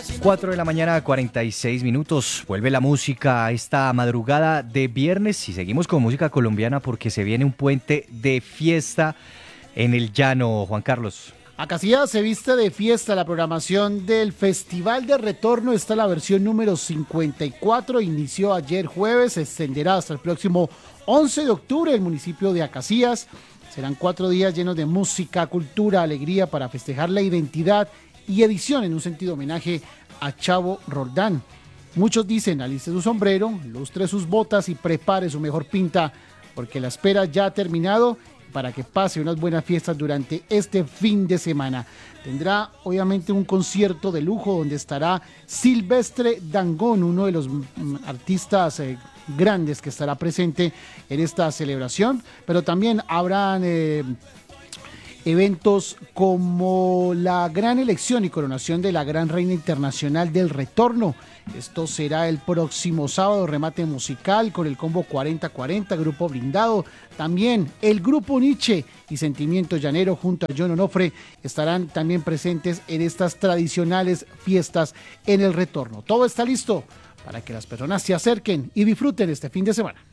4 de la mañana, 46 minutos. Vuelve la música esta madrugada de viernes y seguimos con música colombiana porque se viene un puente de fiesta en el llano, Juan Carlos. Acacias se viste de fiesta. La programación del Festival de Retorno está la versión número 54. Inició ayer jueves, se extenderá hasta el próximo 11 de octubre en el municipio de Acacias. Serán 4 días llenos de música, cultura, alegría para festejar la identidad y edición en un sentido homenaje a Chavo Roldán. Muchos dicen: aliste su sombrero, lustre sus botas y prepare su mejor pinta, porque la espera ya ha terminado para que pase unas buenas fiestas durante este fin de semana. Tendrá obviamente un concierto de lujo donde estará Silvestre Dangond, uno de los artistas grandes que estará presente en esta celebración, pero también habrán eventos como la gran elección y coronación de la gran reina internacional del retorno. Esto será el próximo sábado, remate musical con el combo 40-40, grupo blindado. También el grupo Nietzsche y Sentimiento Llanero junto a John Onofre estarán también presentes en estas tradicionales fiestas en el retorno. Todo está listo para que las personas se acerquen y disfruten este fin de semana.